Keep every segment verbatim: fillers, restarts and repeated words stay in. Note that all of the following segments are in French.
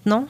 maintenant.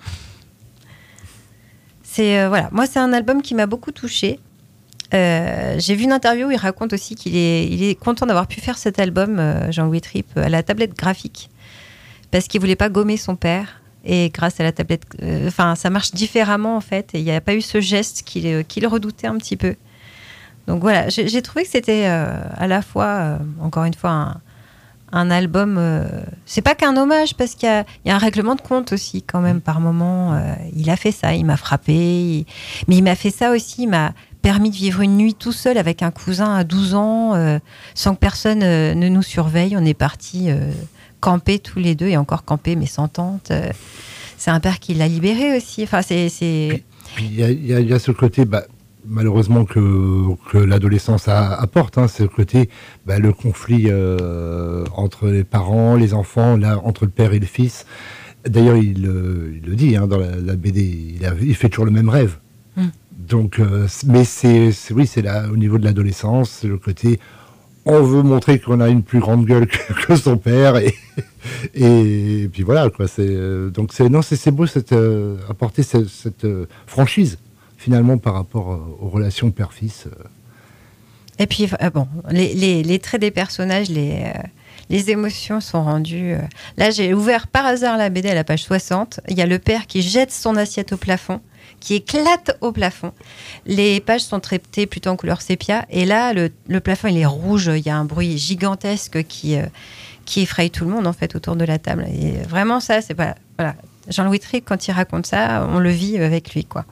C'est, euh, voilà. Moi, c'est un album qui m'a beaucoup touchée. Euh, j'ai vu une interview où il raconte aussi qu'il est, il est content d'avoir pu faire cet album, euh, Jean-Louis Tripp, à la tablette graphique. Parce qu'il ne voulait pas gommer son père. Et grâce à la tablette... Enfin, euh, ça marche différemment, en fait. Et il n'y a pas eu ce geste qu'il, euh, qu'il redoutait un petit peu. Donc voilà, j'ai, j'ai trouvé que c'était euh, à la fois, euh, encore une fois, un, un album... Euh, c'est pas qu'un hommage, parce qu'il y a, il y a un règlement de compte aussi, quand même, par moment. Euh, il a fait ça, il m'a frappé. Il... Mais il m'a fait ça aussi, il m'a permis de vivre une nuit tout seul avec un cousin à douze ans, euh, sans que personne euh, ne nous surveille. On est partis euh, camper tous les deux, et encore camper, mais sans tente. Euh, c'est un père qui l'a libéré aussi. Enfin, c'est... c'est... Puis il y, y, y a ce côté... Bah... malheureusement que, que l'adolescence a, apporte, hein, c'est le côté, bah, le conflit euh, entre les parents, les enfants, là, entre le père et le fils. D'ailleurs, il, euh, il le dit hein, dans la, la B D, il, a, il fait toujours le même rêve. Mm. Donc, euh, mais c'est, c'est oui, c'est là au niveau de l'adolescence, c'est le côté, on veut montrer qu'on a une plus grande gueule que, que son père, et, et, et puis voilà quoi. C'est euh, donc c'est non, c'est, c'est beau cette euh, apporter cette, cette euh, franchise. Finalement, par rapport aux relations père-fils. Et puis, euh, bon, les, les, les traits des personnages, les, euh, les émotions sont rendues... Euh... Là, j'ai ouvert par hasard la B D à la page soixante. Il y a le père qui jette son assiette au plafond, qui éclate au plafond. Les pages sont traitées plutôt en couleur sépia. Et là, le, le plafond, il est rouge. Il y a un bruit gigantesque qui, euh, qui effraie tout le monde, en fait, autour de la table. Et vraiment, ça, c'est pas... Voilà. Jean-Louis Tripp, quand il raconte ça, on le vit avec lui, quoi.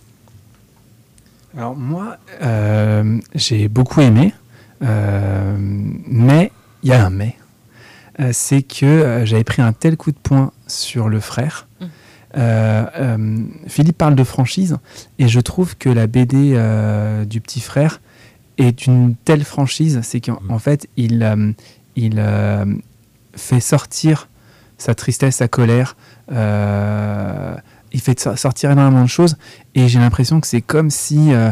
Alors moi, euh, j'ai beaucoup aimé, euh, mais il y a un mais. Euh, c'est que euh, j'avais pris un tel coup de poing sur le frère. Mmh. Euh, euh, Philippe parle de franchise, et je trouve que la B D euh, du petit frère est une telle franchise, c'est qu'en en fait, il, euh, il euh, fait sortir sa tristesse, sa colère, euh, il fait sortir énormément de choses, et j'ai l'impression que c'est comme si euh,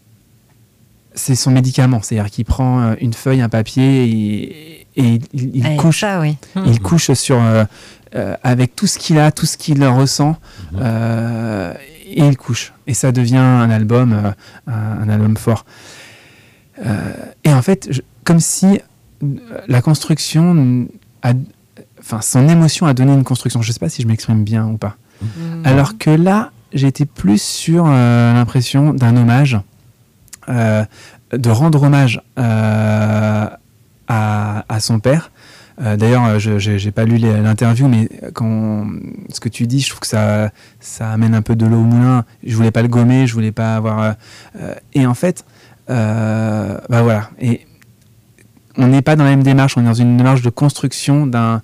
c'est son médicament, c'est-à-dire qu'il prend euh, une feuille, un papier, et, et il, il, couche, ça, oui. il mmh. couche sur, euh, euh, avec tout ce qu'il a, tout ce qu'il ressent, mmh. euh, et il couche. Et ça devient un album, euh, un, un album fort. Euh, et en fait, je, comme si la construction, a, enfin son émotion a donné une construction. Je ne sais pas si je m'exprime bien ou pas. Mmh. Alors que là, j'ai été plus sur euh, l'impression d'un hommage, euh, de rendre hommage euh, à, à son père. Euh, d'ailleurs, je n'ai pas lu les, l'interview, mais quand, ce que tu dis, je trouve que ça, ça amène un peu de l'eau au moulin. Je voulais pas le gommer, je voulais pas avoir... Euh, et en fait, euh, bah voilà. Et on n'est pas dans la même démarche, on est dans une démarche de construction d'un...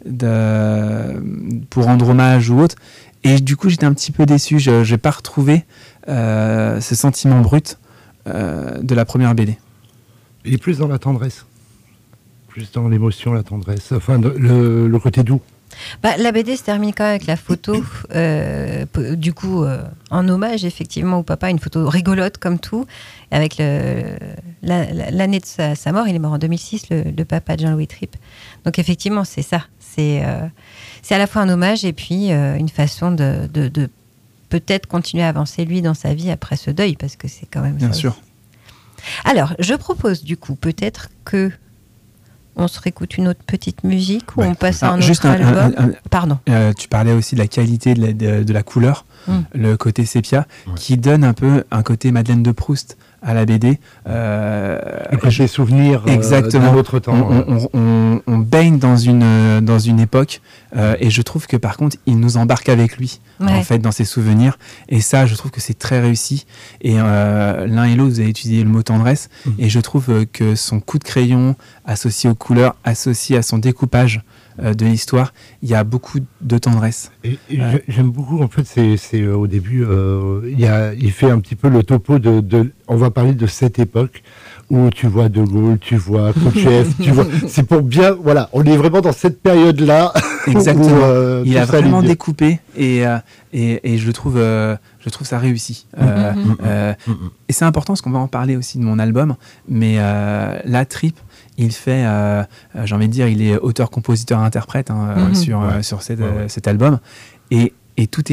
De, pour rendre hommage ou autre, et du coup j'étais un petit peu déçu, je n'ai pas retrouvé euh, ce sentiment brut euh, de la première B D. Il est plus dans la tendresse, plus dans l'émotion, la tendresse, enfin le, le côté doux. Bah, la B D se termine quand même avec la photo, euh, du coup, euh, en hommage effectivement au papa, une photo rigolote comme tout, avec le, la, la, l'année de sa, sa mort, il est mort en deux mille six, le, le papa de Jean-Louis Tripp. Donc effectivement, c'est ça, c'est, euh, c'est à la fois un hommage et puis euh, une façon de, de, de peut-être continuer à avancer lui dans sa vie après ce deuil, parce que c'est quand même... Bien sûr. Aussi. Alors, je propose du coup, peut-être que on se réécoute une autre petite musique ou ouais. on passe à un ah, autre album. Un, un, un, Pardon. Euh, tu parlais aussi de la qualité de la, de, de la couleur, mm. le côté sépia, ouais. qui donne un peu un côté Madeleine de Proust à la B D. Euh, le côté souvenir exactement. Euh, d'un autre temps. On, on, on, on baigne dans une, dans une époque euh, et je trouve que par contre, il nous embarque avec lui ouais. en fait, dans ses souvenirs. Et ça, je trouve que c'est très réussi. Et euh, l'un et l'autre, vous avez utilisé le mot tendresse. Mm. Et je trouve que son coup de crayon associé aux couleurs, associé à son découpage euh, de l'histoire, il y a beaucoup de tendresse. Et, et euh, j'aime beaucoup, en fait, c'est, c'est euh, au début, euh, il, y a, il fait un petit peu le topo de, de... On va parler de cette époque où tu vois De Gaulle, tu vois Khrouchtchev, tu vois... C'est pour bien... Voilà, on est vraiment dans cette période-là. Exactement. Où, euh, il a vraiment découpé et, euh, et, et je trouve, euh, je trouve ça réussi. Euh, mm-hmm. euh, mm-hmm. Et c'est important parce qu'on va en parler aussi de mon album, mais euh, la Tripp, il fait, euh, j'ai envie de dire, il est auteur, compositeur, interprète hein, mm-hmm. sur, ouais. euh, sur cette, ouais, ouais. cet album. Et, et tout est